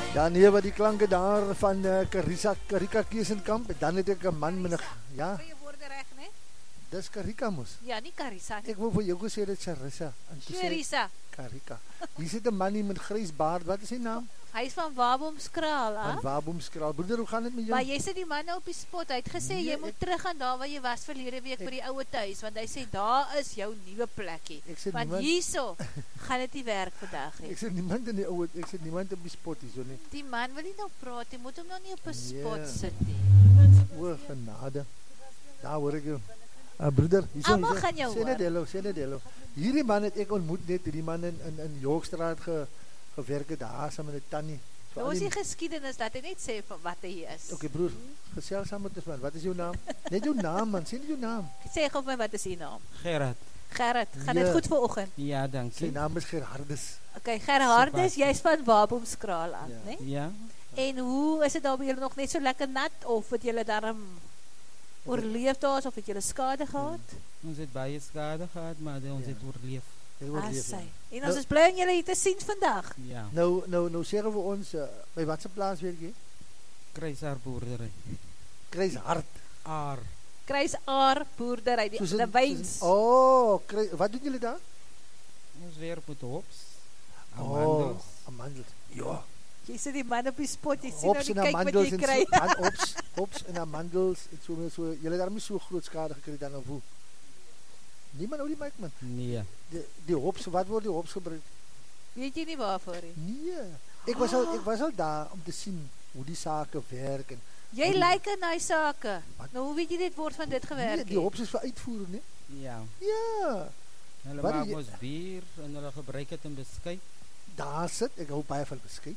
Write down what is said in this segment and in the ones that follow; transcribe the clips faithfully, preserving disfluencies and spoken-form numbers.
Dan hier wat die klanke daar van uh, Carissa, Karika Keesenkamp. Dan het ek 'n man met 'n ja. Goeie woorde reg, né? Dis Karika mos. Ja, nie Carissa nie. Ek wou vir jou gesê dit Charissa. Charissa. Karika. Hier sit 'n man hier met grys baard. Wat is sy naam? Hy is van Wabomskraal, hè? Van Wabomskraal. Broeder, hoe gaan dit met jou? Maar jy sit die man nou op die spot. Hy het gesê Nee, jy ek- moet terug gaan daar waar jy was verlede week Ek- by die ouer tuis, want hy sê daar is jou nuwe plekkie. Ek sê Want niemand- hierso gaan dit nie werk vandag nie. Ek sit niemand in die ouwe, ek sit niemand op die spot hier so nie. Die man wil nie nou praat, jy moet hom nou nie op 'n spot Nee. sit nie. O, genade. Daar hoor ek jou. Uh, broeder, hier so. Almal gaan jou Sê hoor. net hello, sê net hello. Hierdie man het ek ontmoet net, hierdie man in in, in Yorkstraat ge, gewerk het daar saam met 'n tannie. So Nou al is die- die geskiedenis dat hy net sê van wat hy is. Okay, broer, gesels saam met ons man. Wat is jou naam? Net jou naam man, sê net jou naam. Sê gou vir my wat is u naam? Gerard. Gerrit, gaan Ja. dit goed vir oggend? Ja, Sy dankie. naam is Gerhardus. Okay, Gerhardus, Sebastian. jy's van Wabomskraal af, Ja. né? Ja, En hoe is dit daar by julle nog net so lekker nat of het julle daarom oorleef daar of het julle skade gehad? ons het baie skade gehad, maar ons Ja. het oorleef. Ek word Ah, leef. sy. ja. En Nou- ons is bly om julle hier te sien vandag. Ja, Nou nou nou sê vir ons uh, by watse plaas werk jy? Kruisaar boerdery. Kruis Hart. Aar. Kruisaar boerdery, die Soos in- Lewyns. soos in- Oh, Kruis, wat doen julle daar? Ons werk met hops. Oh, Amandels. amandels. Ja. Jy sit die man op die spot, jy sien nou Hops die en kyk wat amandels jy en kry. so, an, hops, hops en amandels en so meer so. Julle daarmee so groot skade gekry dan of hoe? Niemand hou die mic man. Nee. Die, die hops, wat word die hops gebruik? Weet jy nie waarvoor nie? Nee. Ek was al ek was al daar om te sien hoe die sake werk en Jy Hoe die- lyk in daai sake. Wat? Nou hoe weet jy dit word van dit nee, gewerk? die nie? hops is vir uitvoering, nee? Ja. Ja. Hulle Wat maak die- ons bier en hulle gebruik dit in beskuit. Daar sit, ek hou baie van beskuit.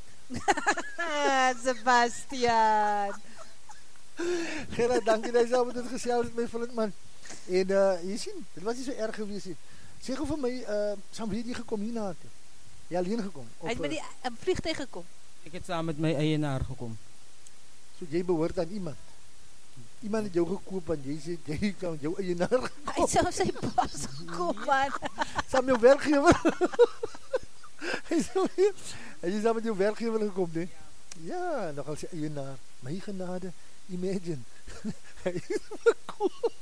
Ah, Sebastian. Gerard, dankie dat jy saam met ons gesels het my vriend man. En uh jy sien, dit was nie so erg gewees nie. Sê gou vir my, uh saam wie het jy gekom hier na toe? Jy alleen gekom? Hy het met die in vliegtuig gekom. Ek het saam met my eienaar gekom. So jy behoort aan iemand. Iemand het jou gekoop en jy sê jy kan jou eienaar Hy gekom. het self sy pas gekom man. Saam jou werkgewer. Hy sê hier, hy is saam met jou werkgewer gekom, nee? Ja, nogal sy eienaar. My genade, imagine. Hy is gekoop.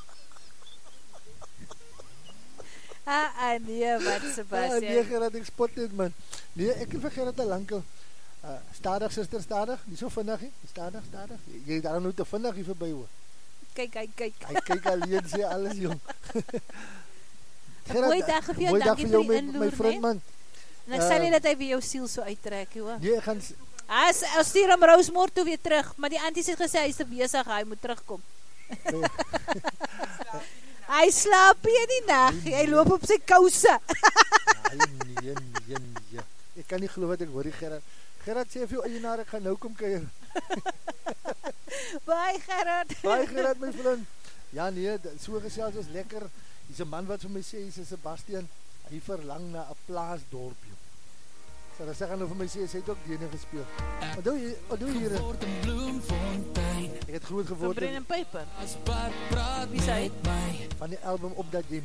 Ah, ah nee, wat Ah, nee, Sebastian. Gerard, ek spot dit, man. Nee, ek het vir Gerard al lank al. Uh, stadig, sister, stadig. Nie so vinnig, he. Stadig, stadig. Jy, jy daar nou te vinnig hier voorbij, hoor. Kyk, kyk, kyk. Hy kyk alleen, sê alles, jong. Mooi dag vir jou, mooi dag dankie vir jou, vir die my, inloer, my vriend, nee. man. En ek sal nie Ehm, dat hy weer jou siel so uittrek, hoor. Nee, ek gaan... s- As, as stuur hom Rosemore toe weer terug, maar die anties het gesê hy is te besig, hy moet terugkom. Hy slaap nie in die nacht, hy loop op sy kouse. Ai, nee, nee, nee. Ek kan nie geloof wat ek hoor, die Gerard. Gerard sê vir jou eienaar, ek gaan nou kom kuier. Bye Gerard. Bye Gerard, my vriend. Ja nee, d- so gesels ons lekker. Hy's 'n man wat vir my sê, hy's 'n Sebastian, hy verlang na 'n plaasdorp, joh. So dan sê hy nou vir my sê, sy het ook dene gespeel. Wat doen jy, wat doen jy hier? Ek het groot Van geword in- Brennan Piper. Wie sê hy? van die album Op Dat Jy